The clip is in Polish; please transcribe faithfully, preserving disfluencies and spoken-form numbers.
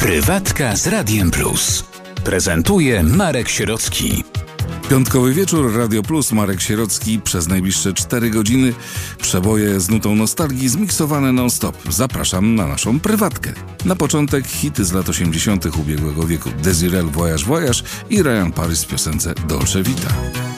Prywatka z Radiem Plus. Prezentuje Marek Sierocki. Piątkowy wieczór, Radio Plus, Marek Sierocki. Przez najbliższe cztery godziny przeboje z nutą nostalgii zmiksowane non-stop. Zapraszam na naszą prywatkę. Na początek hity z lat osiemdziesiątych ubiegłego wieku. Desiree Voyage Voyage i Ryan Paris w piosence Dolce Vita.